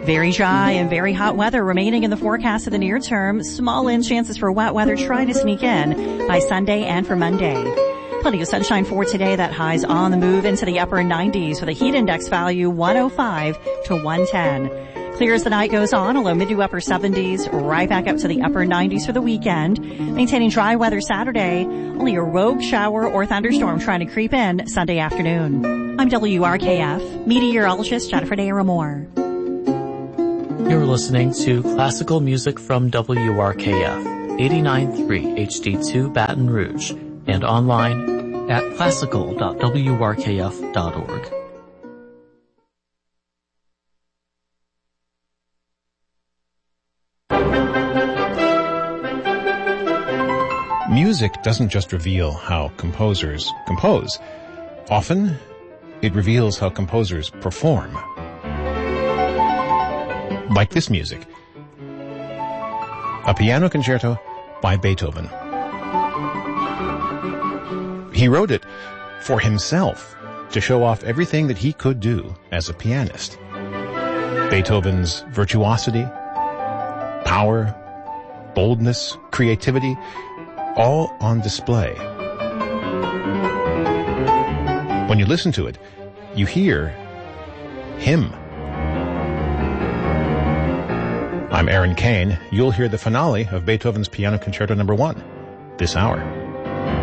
Very dry and very hot weather remaining in the forecast of the near term. Small in chances for wet weather trying to sneak in by Sunday and for Monday. Plenty of sunshine for today. That high's on the move into the upper 90s with a heat index value 105 to 110. Clear as the night goes on, a low mid to upper 70s, right back up to the upper 90s for the weekend. Maintaining dry weather Saturday, only a rogue shower or thunderstorm trying to creep in Sunday afternoon. I'm WRKF meteorologist Jennifer Naramore. You're listening to classical music from WRKF 89.3 HD2 Baton Rouge and online at classical.wrkf.org. Music doesn't just reveal how composers compose. Often, it reveals how composers perform. Like this music. A piano concerto by Beethoven. He wrote it for himself to show off everything that he could do as a pianist. Beethoven's virtuosity, power, boldness, creativity, all on display. When you listen to it, you hear him. I'm Aaron Kane. You'll hear the finale of Beethoven's Piano Concerto No. 1 this hour.